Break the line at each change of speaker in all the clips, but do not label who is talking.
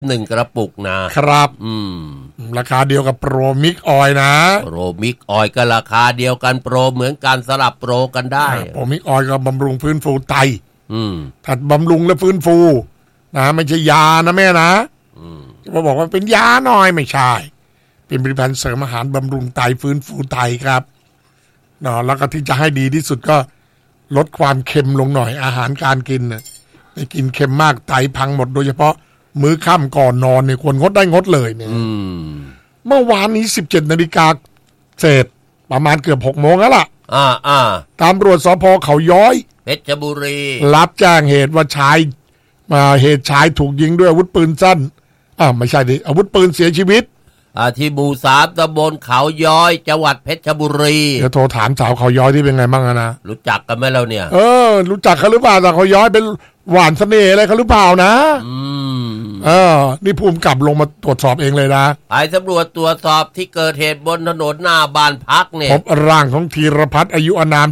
1 กระปุกนะครับ
ราคาเดียวกับโปรมิกออยนะ
โปรมิกออยก็ราคาเดียวกันโปรเหมือนกันสลับโปรกันได้
โปรมิกออยก็บำรุงฟื้นฟูไตถ้าบำรุงและฟื้นฟูนะไม่ใช่ยานะแม่นะจะบอกว่าเป็นยาหน่อยไม่ใช่เป็นผลิตภัณฑ์เสริมอาหารบำรุงไตฟื้นฟูไตครับเนาะแล้วก็ที่จะให้ดีที่สุดก็ลดความเค็มลงหน่อยอาหารการกินนะไม่กินเค็มมากไตพังหมดโดยเฉพาะมื้อค่ำก่อนนอนเนี่ยควรงดได้งดเลยเนี่ยเมื่อวานนี้ 17 นาฬิกาเศษประมาณเกือบ 6 โมงแล้วล่ะตำรวจสภ.เขาย้อย
เพชรบุรี
รับแจ้งเหตุว่าเหตุชายถูกยิงด้วยอาวุธปืนสั้นไม่ใช่ดิอาวุธปืนเสียชีวิต
ที่หมู่3 ตำบลเขาย้อยจังหวัดเพชรบุรี
เดี๋ยวโทรถามสาวเขาย้อยที่เป็นไงบ้างนะ
รู้จักกันไหมเราเนี่ย
รู้จักเขาหรือเปล่าสาวเขาย้อยเป็นหวานเสน่ห์อะไรเขาหรือเปล่านะนี่ภูมิกับลงมาตรวจสอบเองเลยนะ
ไปตำรวจตรวจสอบที่เกิดเหตุบนถนนหน้าบ้านพักเนี่ย
พบร่างของธีรพัฒน์อายุอานาม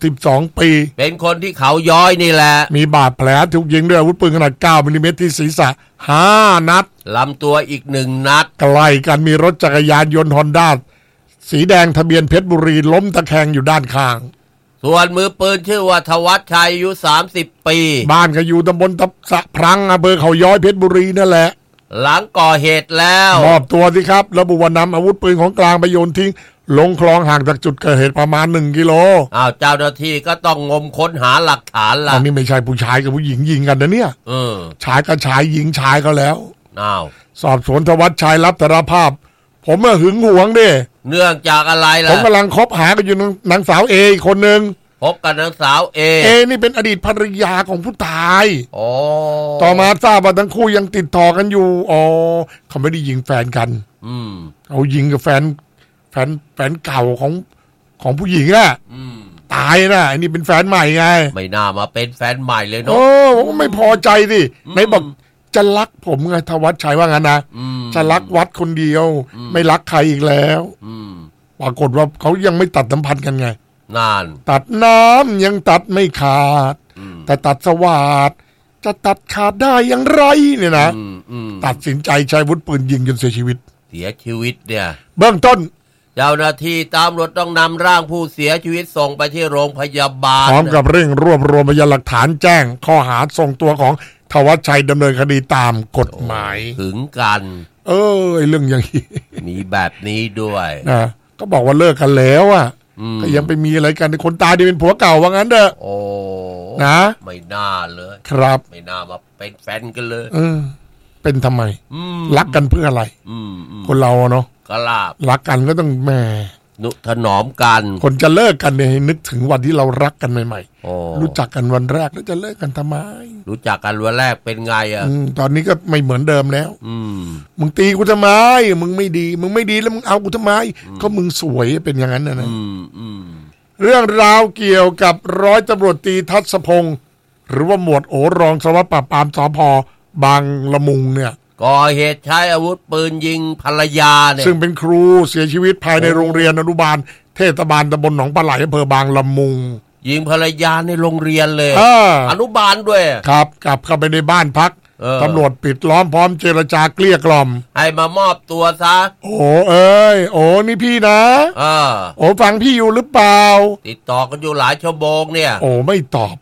32 ปี
เป็นคนที่เขาย้อยนี่แหละ
มีบาดแผลถูกยิงด้วยอาวุธปืนขนาด9 มิลลิเมตรที่ศีรษะ5 นัด
ลำตัวอีก1 นัด
ใกล้กันมีรถจักรยานยนต์ฮอนด้าสีแดงทะเบียนเพชรบุรีล้มตะแคงอยู่ด้านข้าง
ส่วนมือปืนชื่อว่าธวัชชัยอายุ30 ปี
บ้านก็อยู่ตำบลสะพรังอำเภอเขาย้อยเพชรบุรีนั่นแหละ
หลังก่อเหตุแล้ว
มอบตัวสิครับระบุว่านำอาวุธปืนของกลางไปโยนทิ้งลงคลองห่างจากจุดเกิดเหตุประมาณ1 กิโล
เจ้าหน้าที่ก็ต้องงมค้นหาหลักฐานล่ะ
อันนี้ไม่ใช่ผู้ชายกับผู้หญิงยิงกันนะเนี่ยชายกับชายหญิงชายก็แล้วสอบสวนธวัชชัยรับสารภาพผมหึงหวงดิ
เนื่องจากอะไรล่ะ
ผมกำลังคบหากันอยู่นางสาวเอคนนึง
พบกับนางสาวเอ
นี่เป็นอดีตภรรยาของผู้ตายต่อมาทราบว่าทั้งคู่ยังติดต่อกันอยู่เขาไม่ได้ยิงแฟนกันเขายิงกับแฟนเก่าของผู้หญิงอะตายนะอันนี้เป็นแฟนใหม่ไง
ไม่น่ามาเป็นแฟนใหม่เลยเนาะ
ผมไม่พอใจดิไหนบอกจะรักผมไงธวัชชัยว่างั้นนะจะรักวัดคนเดียวไม่รักใครอีกแล้วปรากฏว่าเขายังไม่ตัดสัมพันธ์กันไงตัดน้ำยังตัดไม่ขาดแต่ตัดสวาดจะตัดขาดได้อย่างไรเนี่ยนะตัดสินใจใช้อาวุธปืนยิงจนเสียชีวิต
เนี่ย
เบื้องต้น
เจ้าหน้าที่ตำรวจต้องนำร่างผู้เสียชีวิตส่งไปที่โรงพยาบาล
พร้อมกับเร่งรวบรวมพยานหลักฐานแจ้งข้อหาส่งตัวของธวัชชัยดำเนินคดีตามกฎหมาย
ถึงกัน
เรื่องอย่างนี้
มีแบบนี้ด้วย
นะก็บอกว่าเลิกกันแล้วอ่ะก็ยังไปมีอะไรกันคนตายที่เป็นผัวเก่าว่างั้นเด้อนะ
ไม่น่าเลย
ครับ
ไม่น่ามาเป็นแฟนกันเลย
เป็นทำไมรักกันเพื่ออะไรคนเราเนาะ
ก็
รักกันก็ต้องแม่
นุถนอมกัน
คนจะเลิกกันเนี่ยนึกถึงวันที่เรารักกันใหม่ๆรู้จักกันวันแรกแล้วจะเลิกกันทำไม
รู้จักกันวันแรกเป็นไง
ตอนนี้ก็ไม่เหมือนเดิมแล้วมึงตีกูทำไมมึงไม่ดีแล้วมึงเอากูทำไมก็มึงสวยเป็นอย่างนั้นนะเรื่องราวเกี่ยวกับร้อยตำรวจตรีทัศพงศ์หรือว่าหมวดโอรองสารวัตรปราบปรามสภ.บางละมุงเนี่ย
ก่อเหตุใช้อาวุธปืนยิงภรรยาเนี่ย
ซึ่งเป็นครูเสียชีวิตภายในโรงเรียนอนุบาลเทศบาลตำบลหนองปลาไหลอำเภอบางละมุง
ยิงภรรยาในโรงเรียนเลยอนุบาลด้วย
ครับกลับเข้าไปในบ้านพักตำรวจปิดล้อมพร้อมเจรจาเกลี้ยกล่อม
ให้มามอบตัวซะ
นี่พี่นะฟังพี่อยู่หรือเปล่า
ติดต่อกันอยู่หลายชั่วโมงเนี่ย
ไม่ตอบ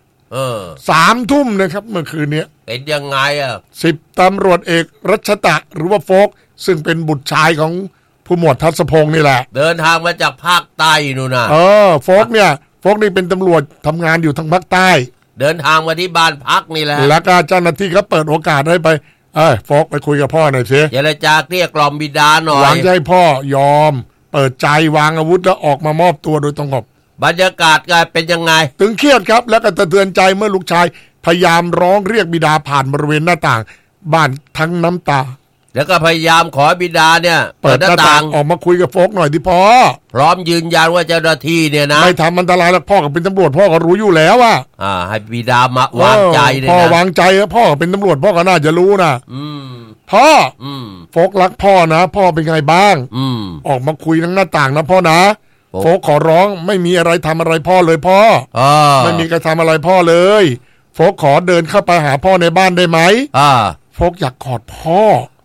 3 ทุ่มนะครับเมื่อคืนนี้
เป็นยังไง
10 ตำรวจเอกรัชตะหรือว่าโฟกซึ่งเป็นบุตรชายของผู้หมวดทัศพงศ์นี่แหละ
เดินทางมาจากภาคใต้นู่นนะ
โฟกนี่เป็นตำรวจทำงานอยู่ทางภาคใต้
เดินทางมาที่บ้านพักนี่แหละ
แล้วก็เจ้าหน้าที่เขาเปิดโอกาสให้ไปโฟกไปคุยกับพ่อหน่อยสิ
เจรจาเกลี้ยกล่อมบิดาหน่อย
หวังให้พ่อยอมเปิดใจวางอาวุธแล้วออกมามอบตัวโดยตรง
บรรยากาศก็เป็นยังไง
ตึงเครียดครับแล้วก็สะเทือนใจเมื่อลูกชายพยายามร้องเรียกบิดาผ่านบริเวณหน้าต่างบ้านทั้งน้ำตา
แล้วก็พยายามขอบิดาเนี่ย
เปิดหน้าต่างออกมาคุยกับโฟกหน่อยที่พ่อ
พร้อมยืนยันว่าเจ้าหน้าที่เนี่ยนะ
ไม่ทำอันตรายแล้วพ่อก็เป็นตำรวจพ่อก็รู้อยู่แล้วว่า
ให้บิดามาวางใจเลยนะ
พ่อวางใจพ่อเป็นตำรวจพ่อก็น่าจะรู้นะพ่อโฟกรักพ่อนะพ่อเป็นไงบ้างออกมาคุยทั้งหน้าต่างนะพ่อนะโฟกขอร้องไม่มีอะไรทำอะไรพ่อเลยพ่อไม่มีใครทำอะไรพ่อเลยโฟกขอเดินเข้าไปหาพ่อในบ้านได้ไหมโฟกอยากกอดพ่อ